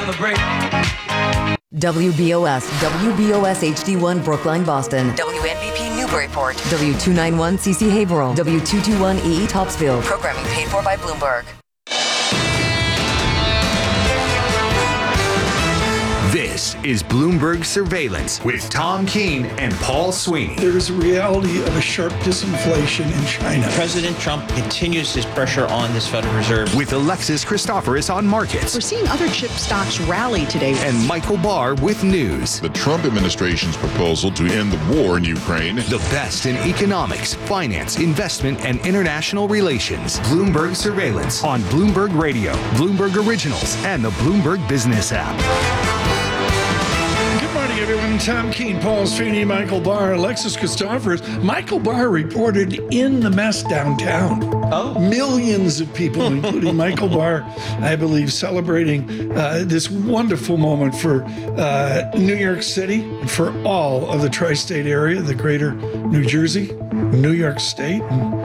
celebrate. WBOS HD1 Brookline, Boston. WNBP Newburyport. W291 CC Haverhill. W221 EE Topsfield. Programming paid for by Bloomberg. This is Bloomberg Surveillance with Tom Keene and Paul Sweeney. There is a reality of a sharp disinflation in China. President Trump continues his pressure on this Federal Reserve. With Alexis Christoforous on markets. We're seeing other chip stocks rally today. And Michael Barr with news. The Trump administration's proposal to end the war in Ukraine. The best in economics, finance, investment, and international relations. Bloomberg Surveillance on Bloomberg Radio, Bloomberg Originals, and the Bloomberg Business app. Everyone, Tom Keene, Paul Sweeney, Michael Barr, Alexis Christoforous. Michael Barr reported in the mess downtown. Oh. Millions of people, including Michael Barr, I believe, celebrating this wonderful moment for New York City and for all of the tri-state area, the greater New Jersey, New York State,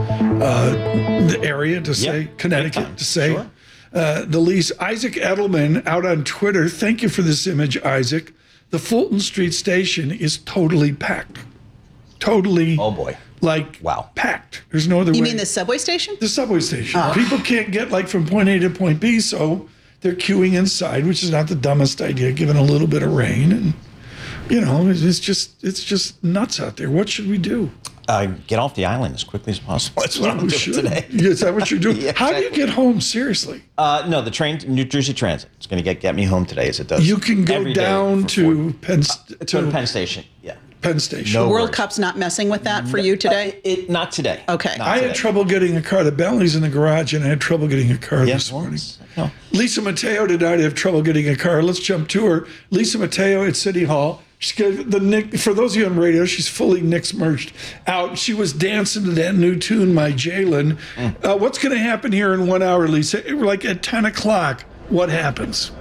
and the area to say, Connecticut to say. Sure. The least. Isaac Edelman out on Twitter. Thank you for this image, Isaac. The Fulton Street station is totally packed. Totally. Oh, boy. Packed. There's no other way. You mean the subway station? The subway station. People can't get from point A to point B, so they're queuing inside, which is not the dumbest idea, given a little bit of rain. And, it's just nuts out there. What should we do? Get off the island as quickly as possible. That's what I'm doing today. Is that what you're doing? Yeah, How do you get home, seriously? No, the train, New Jersey Transit. It's going to get me home today as it does. You can go down to Penn Station, yeah. Penn Station. The World Cup's not messing with that for you today? Not today. Okay. Not I today. had trouble getting a car. The Bentley's in the garage, and I had trouble getting a car this morning. No. Lisa Mateo did not have trouble getting a car. Let's jump to her. Lisa Mateo at City Hall. She's got the Nick. For those of you on radio, she's fully Knicks merged out. She was dancing to that new tune, My Jalen. What's going to happen here in 1 hour, Lisa? Like at 10 o'clock, what happens?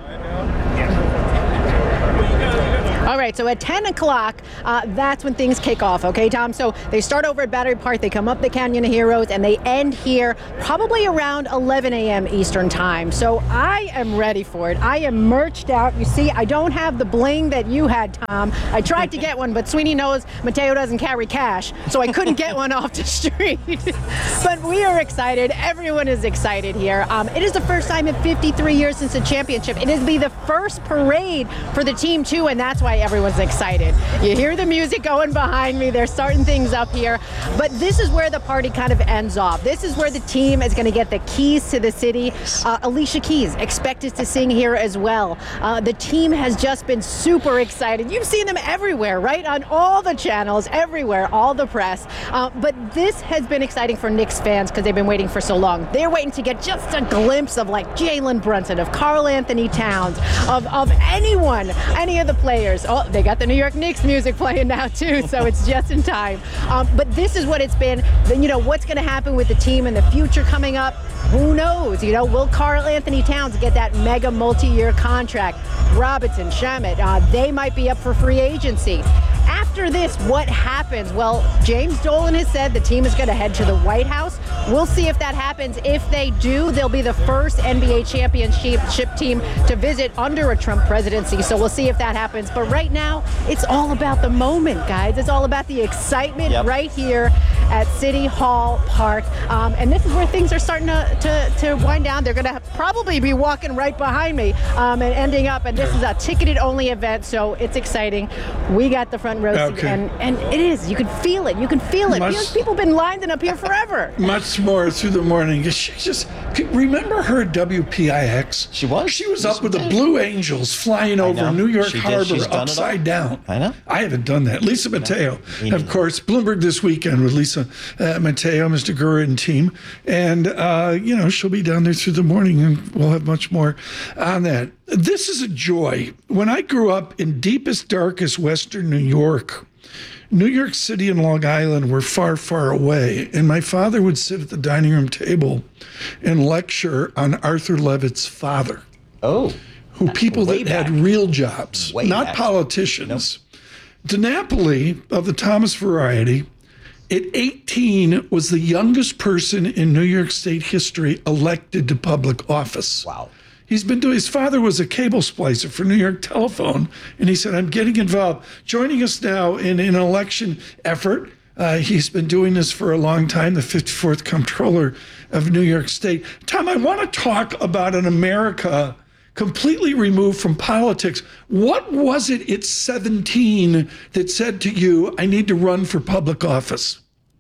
All right, so at 10 o'clock, that's when things kick off, okay, Tom? So they start over at Battery Park, they come up the Canyon of Heroes, and they end here probably around 11 a.m. Eastern time. So I am ready for it. I am merched out. You see, I don't have the bling that you had, Tom. I tried to get one, but Sweeney knows Mateo doesn't carry cash, so I couldn't get one off the street. But we are excited. Everyone is excited here. It is the first time in 53 years since the championship. It is the first parade for the team, too, and that's why everyone's excited. You hear the music going behind me. They're starting things up here. But this is where the party kind of ends off. This is where the team is going to get the keys to the city. Alicia Keys expected to sing here as well. The team has just been super excited. You've seen them everywhere, right? On all the channels, everywhere, all the press. But this has been exciting for Knicks fans because they've been waiting for so long. They're waiting to get just a glimpse of Jalen Brunson, of Karl Anthony Towns, of anyone, any of the players. Oh, they got the New York Knicks music playing now too, so it's just in time. But this is what it's been. What's going to happen with the team in the future coming up? Who knows? Will Karl Anthony Towns get that mega multi-year contract? Robinson, Shamet, they might be up for free agency. After this, what happens? Well, James Dolan has said the team is going to head to the White House. We'll see if that happens. If they do, they'll be the first NBA championship team to visit under a Trump presidency. So we'll see if that happens. But right now, it's all about the moment, guys. It's all about the excitement right here at City Hall Park. And this is where things are starting to wind down. They're going to probably be walking right behind me and ending up. And this is a ticketed-only event, so it's exciting. We got the front row seat, and it is. You can feel it. You can feel it. People have been lining up here forever. Much more through the morning. She just remember her at WPIX. She was. She was up with the Blue Angels flying over New York Harbor upside down. I know. I haven't done that. Lisa Mateo, of course, Bloomberg This Weekend with Lisa Mateo, Mr. Gura and team, and she'll be down there through the morning, and we'll have much more on that. This is a joy. When I grew up in deepest, darkest Western New York City and Long Island were far, far away. And my father would sit at the dining room table and lecture on Arthur Levitt's father. Oh. People that had real jobs, not politicians. Nope. DiNapoli of the Thomas variety, at 18, was the youngest person in New York State history elected to public office. Wow. He's been doing, his father was a cable splicer for New York Telephone, and he said, I'm getting involved. Joining us now in an election effort. He's been doing this for a long time, the 54th Comptroller of New York State. Tom, I want to talk about an America completely removed from politics. What was it at 17 that said to you, I need to run for public office?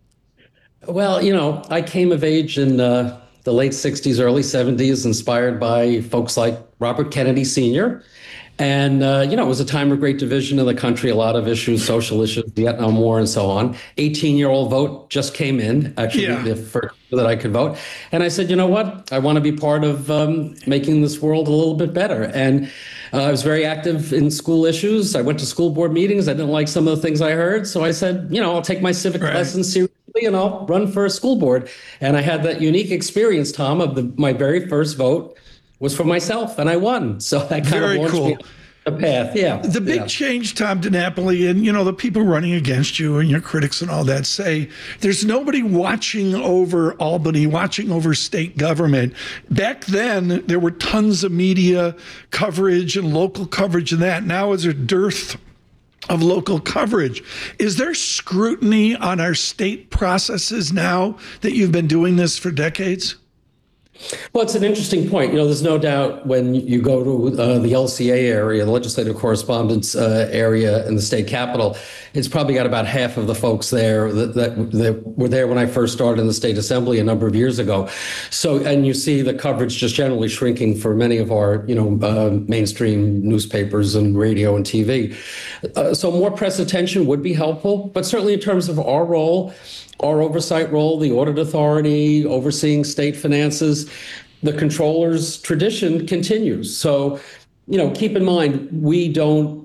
Well, I came of age in the late 60s, early 70s, inspired by folks like Robert Kennedy Sr. And, it was a time of great division in the country, a lot of issues, social issues, Vietnam War and so on. 18-year-old vote just came in, actually, the first that I could vote. And I said, you know what? I want to be part of making this world a little bit better. And I was very active in school issues. I went to school board meetings. I didn't like some of the things I heard. So I said, I'll take my civic lessons seriously and I'll run for a school board. And I had that unique experience, Tom, of my very first vote was for myself, and I won. So that kind of launched me on the path. Yeah. The big change, Tom DiNapoli, and the people running against you and your critics and all that say there's nobody watching over Albany, watching over state government. Back then, there were tons of media coverage and local coverage and that. Now is a dearth of local coverage. Is there scrutiny on our state processes now that you've been doing this for decades? Well, it's an interesting point. There's no doubt when you go to the LCA area, the Legislative Correspondence area in the state capitol, it's probably got about half of the folks there that were there when I first started in the state assembly a number of years ago. So, and you see the coverage just generally shrinking for many of our, mainstream newspapers and radio and TV. So more press attention would be helpful, but certainly in terms of our role, our oversight role, the audit authority, overseeing state finances, the controller's tradition continues. So, keep in mind, we don't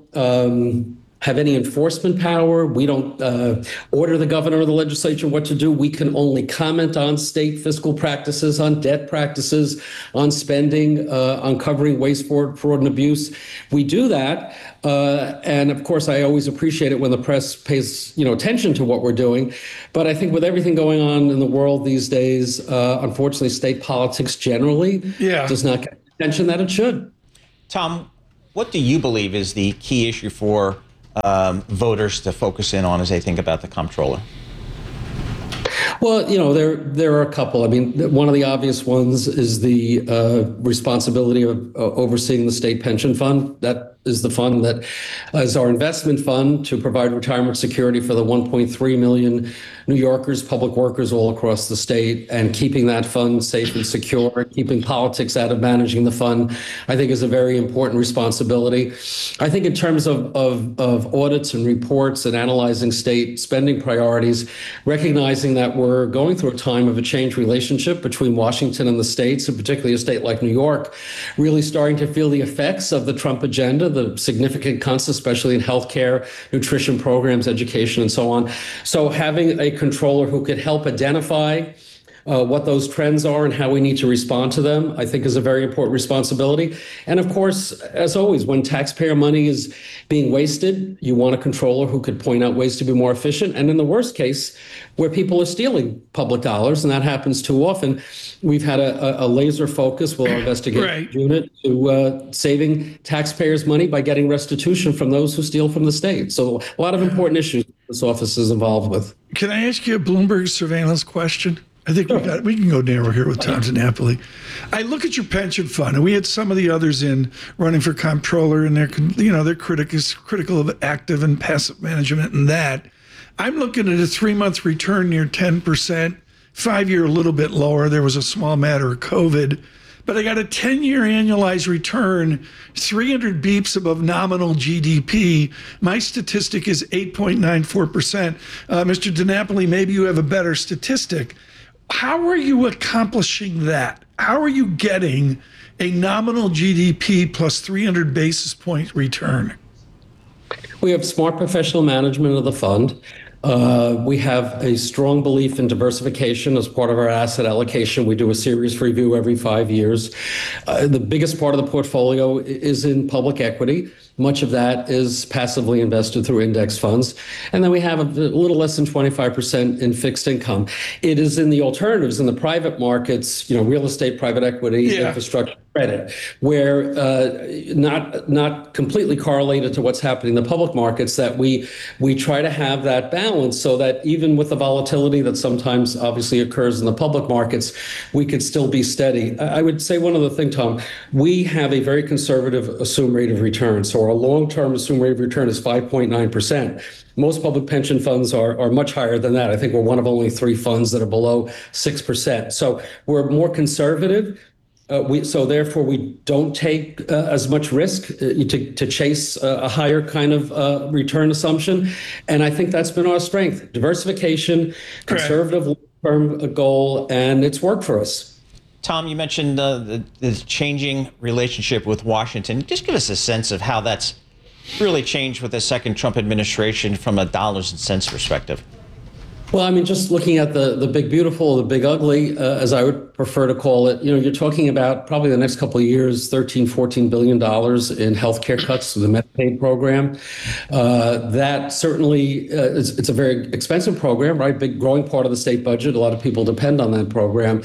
have any enforcement power. We don't order the governor or the legislature what to do. We can only comment on state fiscal practices, on debt practices, on spending, on covering waste, fraud, and abuse. We do that. And of course, I always appreciate it when the press pays, attention to what we're doing. But I think with everything going on in the world these days, unfortunately, state politics generally does not get the attention that it should. Tom, what do you believe is the key issue for voters to focus in on as they think about the comptroller? Well, there are a couple. I mean, one of the obvious ones is the responsibility of overseeing the state pension fund. That is the fund that is our investment fund to provide retirement security for the 1.3 million New Yorkers, public workers all across the state, and keeping that fund safe and secure, keeping politics out of managing the fund, I think is a very important responsibility. I think in terms of audits and reports and analyzing state spending priorities, recognizing that we're going through a time of a changed relationship between Washington and the states, and particularly a state like New York, really starting to feel the effects of the Trump agenda, the significant cuts, especially in healthcare, nutrition programs, education, and so on. So having a controller who could help identify what those trends are and how we need to respond to them, I think is a very important responsibility. And of course, as always, when taxpayer money is being wasted, you want a controller who could point out ways to be more efficient. And in the worst case, where people are stealing public dollars, and that happens too often, we've had a laser focus with our investigation unit to saving taxpayers money by getting restitution from those who steal from the state. So a lot of important issues this office is involved with. Can I ask you a Bloomberg surveillance question? I think we can go narrow here with Tom DiNapoli. I look at your pension fund, and we had some of the others in running for comptroller, and they're critical of active and passive management and that. I'm looking at a 3-month return near 10%, 5-year a little bit lower. There was a small matter of COVID. But I got a 10-year annualized return, 300 beeps above nominal GDP. My statistic is 8.94%. Mr. DiNapoli, maybe you have a better statistic. How are you accomplishing that? How are you getting a nominal GDP plus 300 basis point return? We have smart professional management of the fund. We have a strong belief in diversification as part of our asset allocation. We do a serious review every 5 years. The biggest part of the portfolio is in public equity. Much of that is passively invested through index funds. And then we have a little less than 25% in fixed income. It is in the alternatives, in the private markets, real estate, private equity, infrastructure, credit, where not completely correlated to what's happening in the public markets, that we try to have that balance so that even with the volatility that sometimes obviously occurs in the public markets, we could still be steady. I would say one other thing, Tom, we have a very conservative assumed rate of return. So our long-term assumed rate of return is 5.9%. Most public pension funds are much higher than that. I think we're one of only 3 funds that are below 6%. So we're more conservative. So therefore, we don't take as much risk to chase a higher kind of return assumption. And I think that's been our strength. Diversification, conservative long-term goal, and it's worked for us. Tom, you mentioned the changing relationship with Washington. Just give us a sense of how that's really changed with the second Trump administration from a dollars and cents perspective. Well, I mean, just looking at the big beautiful, the big ugly, as I would prefer to call it, you're talking about probably the next couple of years, $13-14 billion in healthcare cuts to the Medicaid program. That certainly it's a very expensive program, right? Big growing part of the state budget. A lot of people depend on that program.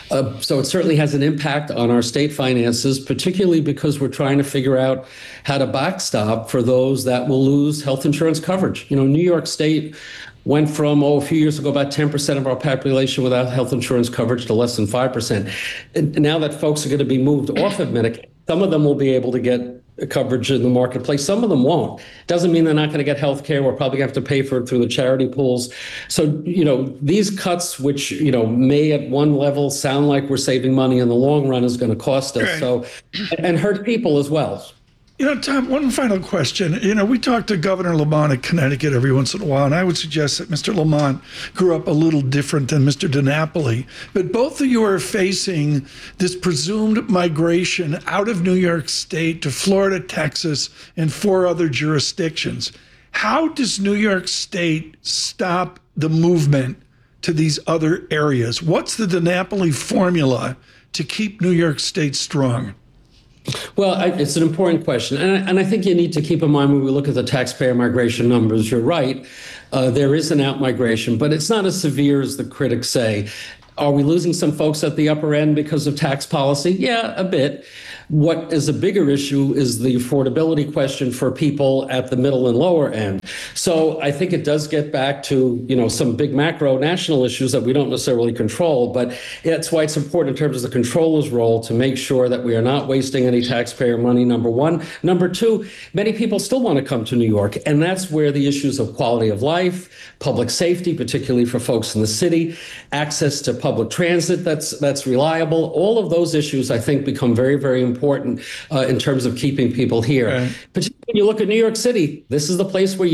So it certainly has an impact on our state finances, particularly because we're trying to figure out how to backstop for those that will lose health insurance coverage. New York State went from, a few years ago, about 10% of our population without health insurance coverage to less than 5%. And now that folks are going to be moved off of Medicaid, some of them will be able to get coverage in the marketplace. Some of them won't. Doesn't mean they're not going to get health care. We're probably going to have to pay for it through the charity pools. So, these cuts, which, may at one level sound like we're saving money, in the long run is going to cost us. Right. So, and hurt people as well. Tom, one final question. We talk to Governor Lamont of Connecticut every once in a while, and I would suggest that Mr. Lamont grew up a little different than Mr. DiNapoli. But both of you are facing this presumed migration out of New York State to Florida, Texas, and 4 other jurisdictions. How does New York State stop the movement to these other areas? What's the DiNapoli formula to keep New York State strong? Well, it's an important question. And I think you need to keep in mind when we look at the taxpayer migration numbers, you're right, there is an out-migration, but it's not as severe as the critics say. Are we losing some folks at the upper end because of tax policy? Yeah, a bit. What is a bigger issue is the affordability question for people at the middle and lower end. So I think it does get back to, some big macro national issues that we don't necessarily control, but that's why it's important in terms of the controller's role to make sure that we are not wasting any taxpayer money, number one. Number two, many people still want to come to New York, and that's where the issues of quality of life, public safety, particularly for folks in the city, access to public transit that's reliable, all of those issues, I think, become very, very important in terms of keeping people here. Right. Particularly when you look at New York City, this is the place where